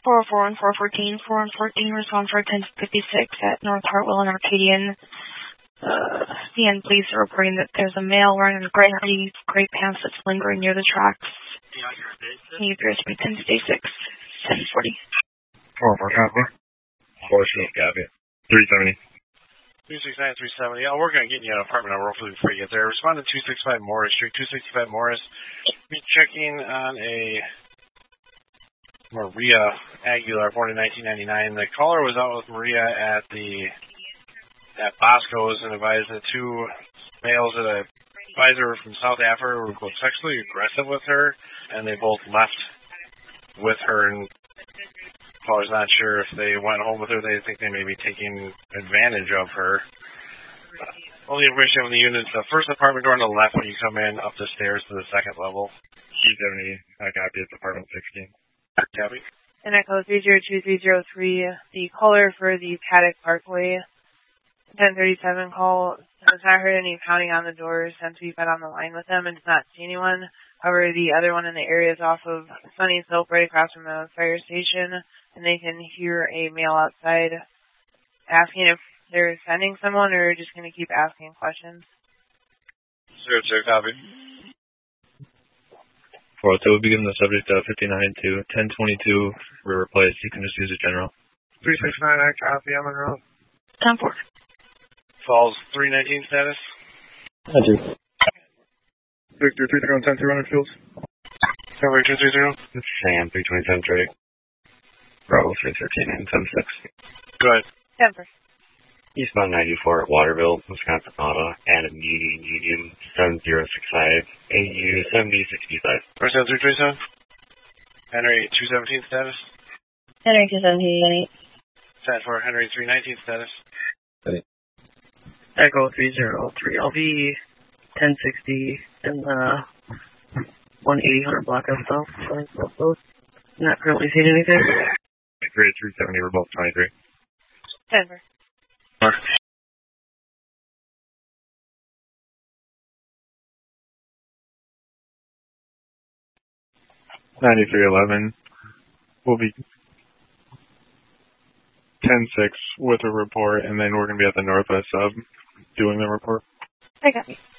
404 and 414. 414 respond for 1056 at North Hartwell and Arcadian. CN police are reporting that there's a male wearing a gray hoodie, gray pants that's lingering near the tracks. He appears to be 1056, 1040. 404 copy. 46 copy. 370. 269, 370. I'll work on getting you an apartment number hopefully before you get there. Respond to 265 Morris Street. 265 Morris. Be checking on a Maria Aguilar, born in 1999. The caller was out with Maria at Bosco's and advised that two males at a advisor from South Africa were both sexually aggressive with her, and they both left with her. And the caller's not sure if they went home with her. They think they may be taking advantage of her. Only information on the unit is the first apartment door on the left when you come in, up the stairs to the second level. T70, I copy. It's apartment 16. Copy. And Echo 302-303, the caller for the Paddock Parkway 1037 call has not heard any pounding on the doors since we've been on the line with them and does not see anyone. However, the other one in the area is off of Sunny Slope right across from the fire station, and they can hear a male outside asking if they're sending someone or just going to keep asking questions. 02, copy. 402 will begin the subject of 59 to 1022. We're replaced. You can just use a general. 369, I copy. I'm on road. 10-4. Falls 319 status. I do. Victor 331 10 fuels. Cover 230. It's Sam 327 trade. Bravo 313 and 76. Go ahead. 10-4. Eastbound 94 at Waterville, Wisconsin Auto, and a medium 7065, AU 7065. First 337. Henry 217 status. Henry 217. Sat for Henry 319 status. Echo 303. I'll be 1060 in the 180 block of south. Not currently seeing anything. Grade 370, we're both 23. 10-4. 9311 will be 10-6 with a report, and then we're going to be at the Northwest sub doing the report. I got you.